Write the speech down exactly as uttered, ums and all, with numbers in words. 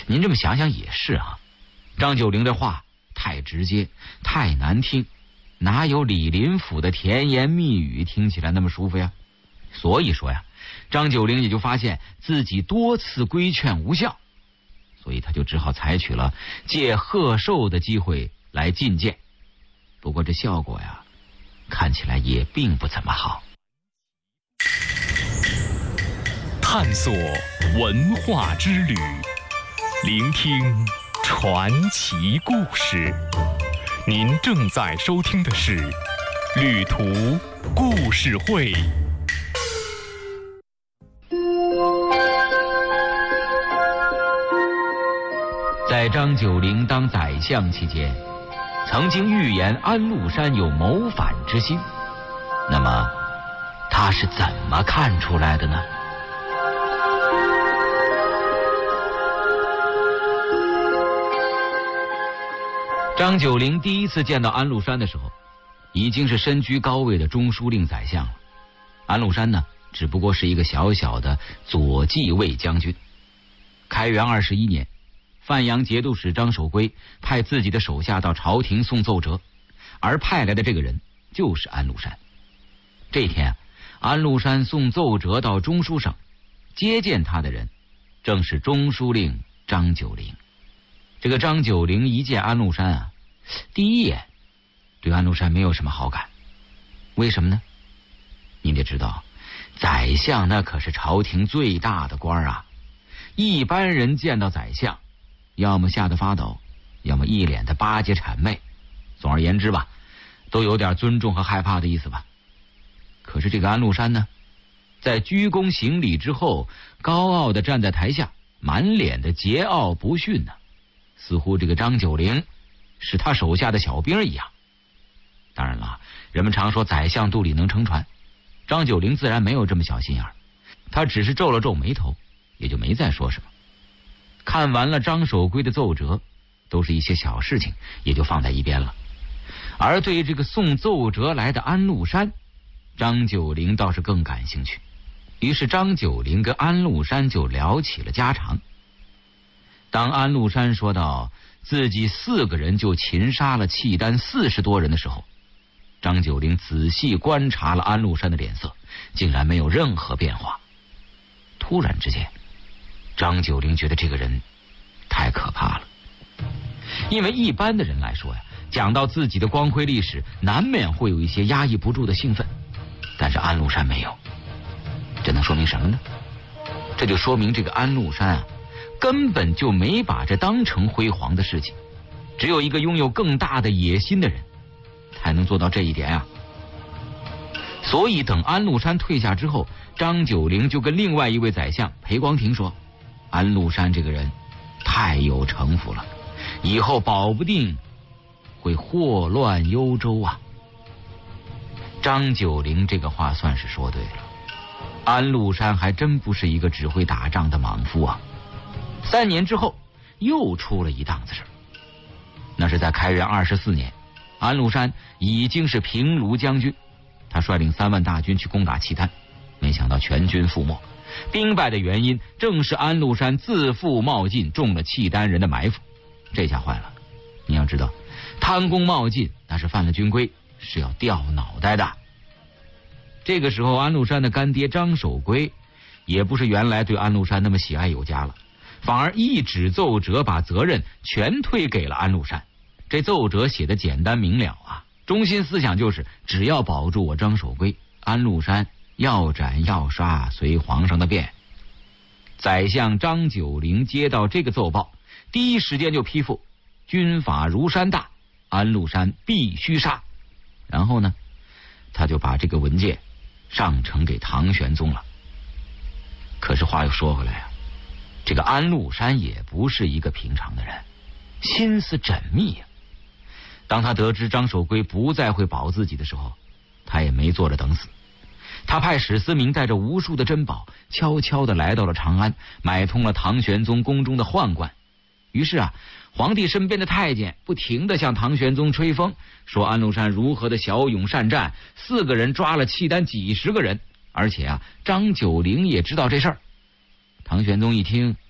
您这么想想也是啊，张九龄这话太直接，太难听，哪有李林甫的甜言蜜语听起来那么舒服呀？所以说呀，张九龄也就发现自己多次规劝无效，所以他就只好采取了借贺寿的机会来进谏。不过这效果呀，看起来也并不怎么好。 探索文化之旅，聆听传奇故事。您正在收听的是《旅途故事会》。 在张九龄当宰相期间，曾经预言安禄山有谋反之心，那么他是怎么看出来的呢？张九龄第一次见到安禄山的时候，已经是身居高位的中书令宰相了。安禄山呢，只不过是一个小小的左骑卫将军。开元二十一年，范阳节度使张守珪派自己的手下到朝廷送奏折，而派来的这个人就是安禄山。这天啊，安禄山送奏折到中书省，接见他的人正是中书令张九龄。这个张九龄一见安禄山啊，第一眼对安禄山没有什么好感。为什么呢？你得知道，宰相那可是朝廷最大的官啊，一般人见到宰相，要么吓得发抖，要么一脸的巴结谄媚，总而言之吧，都有点尊重和害怕的意思吧。可是这个安禄山呢，在鞠躬行礼之后，高傲地站在台下，满脸的桀骜不驯呢、啊，似乎这个张九龄是他手下的小兵一样。当然了，人们常说宰相肚里能撑船，张九龄自然没有这么小心眼儿，他只是皱了皱眉头，也就没再说什么。看完了张守珪的奏折，都是一些小事情，也就放在一边了。而对于这个送奏折来的安禄山，张九龄倒是更感兴趣。于是张九龄跟安禄山就聊起了家常。当安禄山说到自己四个人就擒杀了契丹四十多人的时候，张九龄仔细观察了安禄山的脸色，竟然没有任何变化。突然之间，张九龄觉得这个人太可怕了。因为一般的人来说呀，讲到自己的光辉历史，难免会有一些压抑不住的兴奋，但是安禄山没有。这能说明什么呢？这就说明这个安禄山啊，根本就没把这当成辉煌的事情。只有一个拥有更大的野心的人才能做到这一点啊。所以等安禄山退下之后，张九龄就跟另外一位宰相裴光庭说，安禄山这个人太有城府了，以后保不定会祸乱幽州啊。张九龄这个话算是说对了，安禄山还真不是一个只会打仗的莽夫啊。三年之后又出了一档子事，那是在开元二十四年，安禄山已经是平卢将军，他率领三万大军去攻打契丹，没想到全军覆没。兵败的原因正是安禄山自负冒进，中了契丹人的埋伏。这下坏了，你要知道，贪功冒进那是犯了军规，是要掉脑袋的。这个时候安禄山的干爹张守珪也不是原来对安禄山那么喜爱有加了，反而一纸奏折把责任全推给了安禄山。这奏折写的简单明了啊，中心思想就是只要保住我张守珪，安禄山要斩要杀随皇上的便。宰相张九龄接到这个奏报，第一时间就批复，军法如山大，安禄山必须杀。然后呢，他就把这个文件上呈给唐玄宗了。可是话又说回来啊，这个安禄山也不是一个平常的人，心思缜密啊。当他得知张守珪不再会保自己的时候，他也没坐着等死。他派史思明带着无数的珍宝，悄悄地来到了长安，买通了唐玄宗宫中的宦官。于是啊，皇帝身边的太监不停地向唐玄宗吹风，说安禄山如何的骁勇善战，四个人抓了契丹几十个人，而且啊，张九龄也知道这事儿。唐玄宗一听，